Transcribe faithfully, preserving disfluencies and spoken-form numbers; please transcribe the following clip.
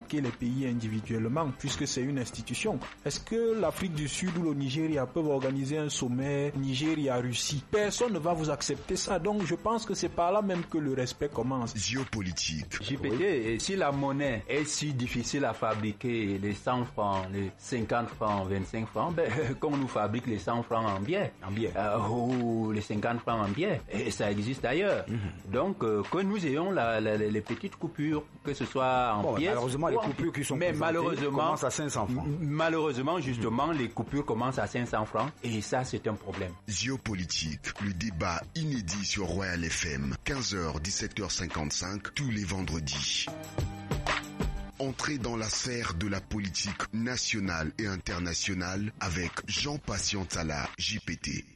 que les pays individuellement, puisque c'est une institution. Est-ce que l'Afrique du Sud ou le Nigeria peuvent organiser un sommet Nigeria-Russie? Personne ne va vous accepter ça. Donc je pense que c'est par là même que le respect commence. Géopolitique. J P T, oui. Si la monnaie est si difficile à fabriquer, les cent francs, les cinquante francs, vingt-cinq francs, ben, qu'on nous fabrique les cent francs en biais, en biais, euh, ou les cinquante francs en biais, et ça existe ailleurs. Mm-hmm. Donc euh, que nous ayons la, la, les petites coupures, que ce soit en bon, pièces. Malheureusement, les coupures qui sont mais malheureusement commencent à cinq cents francs. Malheureusement, justement, mm-hmm. les coupures commencent à cinq cents francs, et ça, c'est un problème. Géopolitique, le débat inédit sur Royal F M, quinze heures, dix-sept heures cinquante-cinq, tous les vendredis. Entrez dans la sphère de la politique nationale et internationale avec Jean Patient Tala, J P T.